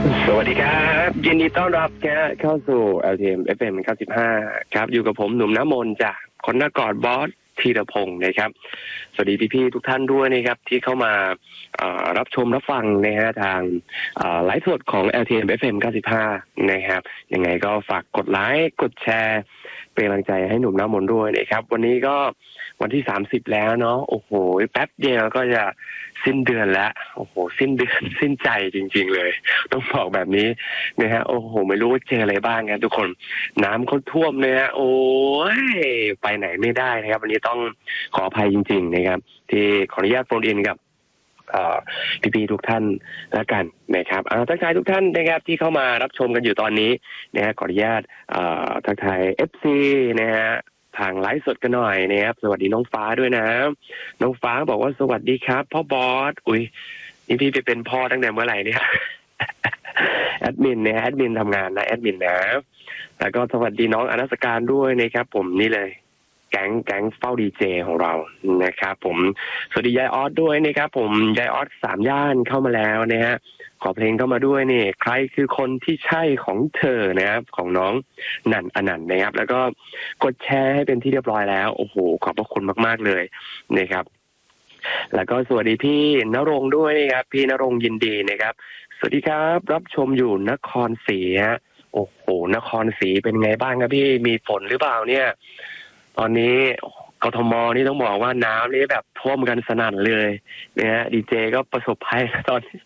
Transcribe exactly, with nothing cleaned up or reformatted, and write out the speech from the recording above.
สวัสดีครับยินดีต้อนรับแกเข้าสู่ แอล ที เอ็ม เอฟ เอ็ม เก้าสิบห้าครับอยู่กับผมหนุ่มน้ำมนต์จากคนหน้ากอดบอสธีรพงศ์นะครับสวัสดีพี่ๆทุกท่านด้วยนะครับที่เข้ามารับชมรับฟังนะฮะทางไลฟ์สดของ แอล ที เอ็ม เอฟ เอ็ม เก้าสิบห้านะครับยังไงก็ฝากกดไลค์กดแชร์เป็นกำลังใจให้หนุ่มน้ำมนต์ด้วยนะครับวันนี้ก็วันที่สามสิบแล้วเนาะโอ้โหแป๊บเดียวก็จะสิ้นเดือนแล้วโอ้โหสิ้นเดือนสิ้นใจจริงๆเลยต้องบอกแบบนี้นะฮะโอ้โหไม่รู้ว่าเจออะไรบ้างครับทุกคนน้ำเขาท่วมเลยฮะโอ้ยไปไหนไม่ได้นะครับวันนี้ต้องขออภัยจริงๆนะครับที่ขออนุญาตโฟนอินกับพี่ๆทุกท่านแล้วกันนะครับทักทายทุกท่านนะครับที่เข้ามารับชมกันอยู่ตอนนี้นะฮะขออนุญาตทักทาย เอฟ ซี นะฮะทางไลฟ์สดกันหน่อยนะครับสวัสดีน้องฟ้าด้วยนะน้องฟ้าบอกว่าสวัสดีครับพ่อบอสอุ้ยนี่พี่ไปเป็นพ่อตั้งแต่เมื่อไหร่เนี่ยแอดมินเนี่ยแอดมินทำงานนะแอดมินนะแล้วก็สวัสดีน้องอนัสการด้วยนะครับผมนี่เลยแก๊งแก๊งเฝ้าดีเจของเรานะครับผมสวัสดียายออสด้วยนะครับผมยายออสสามย่านเข้ามาแล้วนะฮะขอเพลงเข้ามาด้วยนี่ใครคือคนที่ใช่ของเธอนะครับของน้องนันอนันต์นะครับแล้วก็กดแชร์ให้เป็นที่เรียบร้อยแล้วโอ้โหขอบพระคุณมากๆเลยนะครับแล้วก็สวัสดีพี่ณรงค์ด้วยนะครับพี่ณรงค์ยินดีนะครับสวัสดีครับรับชมอยู่นครศรีฮะโอ้โหนครศรีเป็นไงบ้างครับพี่มีฝนหรือเปล่าเนี่ยตอนนี้กทมนี่ต้องบอกว่าน้ำนี่แบบท่วมกันสนั่นเลยนะฮะดีเจก็ประสบภัยตอน